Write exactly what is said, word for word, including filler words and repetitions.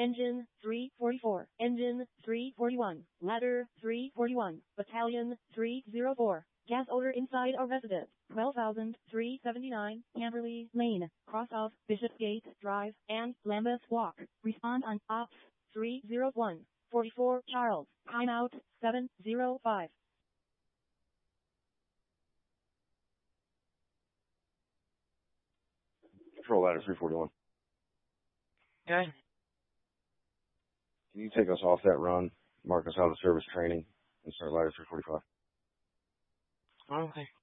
Engine three forty-four. Engine three forty-one. Ladder three forty-one. Battalion three oh four. Gas odor inside a residence. twelve thousand three hundred seventy-nine Camberley Lane, cross of Bishopsgate Drive and Lambeth Walk. Respond on Ops three oh one. forty-four Charles. Timeout seven oh five. Control ladder three forty-one. Okay. Can you take us off that run, mark us out of service training, and start ladder three forty-five? Okay.